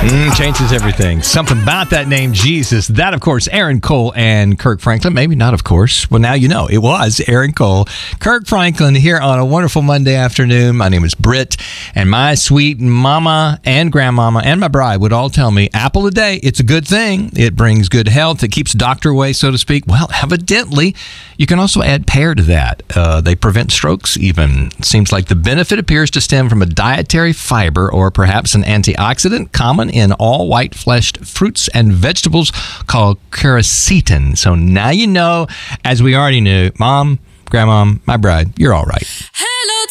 Changes everything. Something about that name, Jesus. That, of course, Aaron Cole and Kirk Franklin. Maybe not, of course. Well, now you know. It was Aaron Cole, Kirk Franklin here on a wonderful Monday afternoon. My name is Britt, and my sweet mama and grandmama and my bride would all tell me, apple a day, it's a good thing. It brings good health. It keeps doctor away, so to speak. Well, evidently, you can also add pear to that. They prevent strokes even. Seems like the benefit appears to stem from a dietary fiber or perhaps an antioxidant common in all white-fleshed fruits and vegetables called quercetin. So now you know, as we already knew, Mom, Grandma, my bride, you're all right. Hello